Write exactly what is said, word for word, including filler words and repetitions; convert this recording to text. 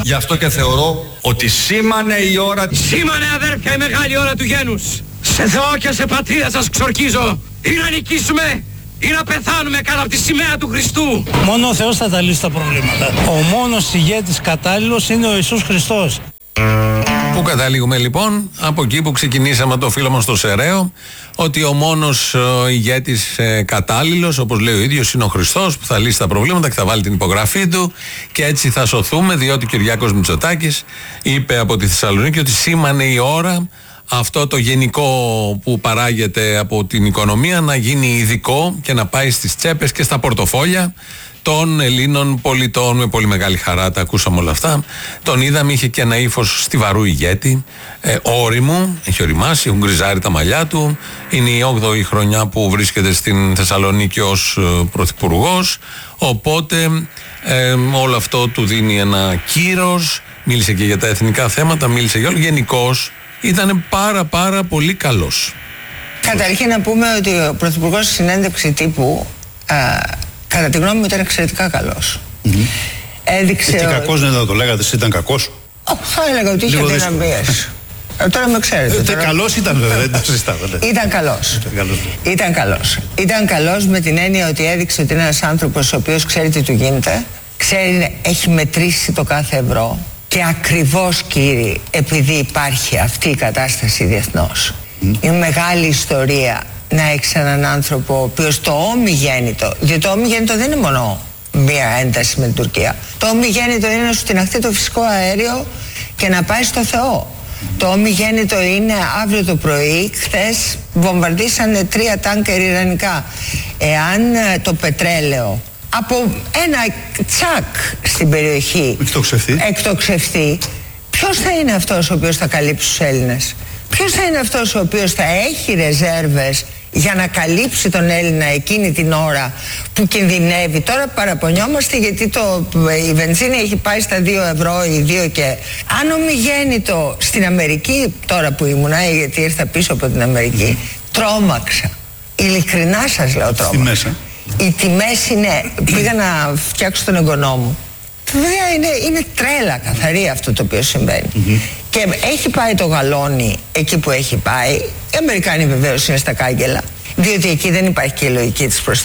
Γι' αυτό και θεωρώ ότι σήμανε η ώρα... Σήμανε, αδέρφια, η μεγάλη ώρα του γένους. Σε Θεό και σε πατρίδα σας ξορκίζω. Ή να νικήσουμε ή να πεθάνουμε κάτω από τη σημαία του Χριστού. Μόνο ο Θεός θα τα λύσει τα προβλήματα. Ο μόνος ηγέτης κατάλληλος είναι ο Ιησούς Χριστός. Πού καταλήγουμε λοιπόν? Από εκεί που ξεκινήσαμε το φίλο μας στο Σεραίο, ότι ο μόνος ο ηγέτης ε, κατάλληλος, όπως λέει ο ίδιος, είναι ο Χριστός, που θα λύσει τα προβλήματα και θα βάλει την υπογραφή του και έτσι θα σωθούμε, διότι ο Κυριάκος Μητσοτάκης είπε από τη Θεσσαλονίκη ότι σήμανε η ώρα αυτό το γενικό που παράγεται από την οικονομία να γίνει ειδικό και να πάει στις τσέπες και στα πορτοφόλια των Ελλήνων πολιτών. Με πολύ μεγάλη χαρά τα ακούσαμε όλα αυτά. Τον είδαμε, είχε και ένα ύφος στιβαρού ηγέτη, ε, όριμου, έχει οριμάσει, έχουν γκριζάρει τα μαλλιά του. Είναι η όγδοη χρονιά που βρίσκεται στην Θεσσαλονίκη ως ε, πρωθυπουργός. Οπότε ε, όλο αυτό του δίνει ένα κύρος. Μίλησε και για τα εθνικά θέματα, μίλησε για όλο. Γενικώς ήταν πάρα πάρα πολύ καλός. Καταρχήν να πούμε ότι ο πρωθυπουργός στη συνέντευξη τύπου α, κατά τη γνώμη μου ήταν εξαιρετικά καλός. Mm-hmm. Έδειξε... Και κακός δεν θα το λέγατε, εσύ ήταν κακός? Oh, θα έλεγα ότι είχε δυναμίες. ε, τώρα με ξέρετε. Ε, τώρα... Καλός ήταν βέβαια, δεν το συζητάμε. Ήταν καλός. Ήταν καλός. Ήταν καλός με την έννοια ότι έδειξε ότι είναι ένας άνθρωπος ο οποίος ξέρει τι του γίνεται, ξέρει, έχει μετρήσει το κάθε ευρώ και ακριβώς, κύριοι, επειδή υπάρχει αυτή η κατάσταση διεθνώς. Mm. Είναι μεγάλη ιστορία να έχεις έναν άνθρωπο ο οποίος το ομιγέννητο, διότι το ομιγέννητο δεν είναι μόνο μία ένταση με την Τουρκία. Το ομιγέννητο είναι να σου τιναχθεί το φυσικό αέριο και να πάει στο Θεό. Mm. Το ομιγέννητο είναι αύριο το πρωί, χθες βομβαρδίσανε τρία τάνκερ ιρανικά. Εάν το πετρέλαιο από ένα τσακ στην περιοχή εκτοξευθεί, εκτοξευθεί, ποιος θα είναι αυτός ο οποίος θα καλύψει τους Έλληνες? Ποιος θα είναι αυτός ο οποίος θα έχει ρεζέρβες για να καλύψει τον Έλληνα εκείνη την ώρα που κινδυνεύει? Τώρα παραπονιόμαστε γιατί το, η βενζίνη έχει πάει στα δύο ευρώ ή δύο και... Αν ομιγέννητο στην Αμερική, τώρα που ήμουνα, γιατί ήρθα πίσω από την Αμερική, τρόμαξα. Ειλικρινά σας λέω, τρόμαξα. Οι τιμές είναι, πήγα να φτιάξω τον εγγονό μου. Βέβαια είναι, είναι τρέλα καθαρή αυτό το οποίο συμβαίνει. Mm-hmm. Και έχει πάει το γαλόνι εκεί που έχει πάει. Οι Αμερικάνοι βεβαίως είναι στα κάγκελα, διότι εκεί δεν υπάρχει και η λογική της προστασίας.